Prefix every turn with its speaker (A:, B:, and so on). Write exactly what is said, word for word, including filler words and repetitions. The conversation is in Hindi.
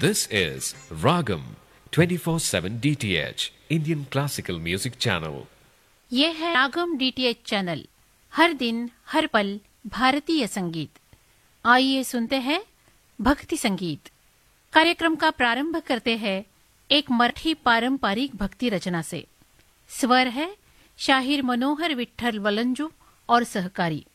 A: This is Ragam twenty-four seven D T H Indian Classical Music Channel.
B: ये है रागम डीटीएच चैनल, हर दिन हर पल भारतीय संगीत। आइए सुनते हैं भक्ति संगीत। कार्यक्रम का प्रारंभ करते हैं एक मराठी पारंपरिक भक्ति रचना से। स्वर है शाहीर मनोहर विठ्ठल वलंजू और सहकारी।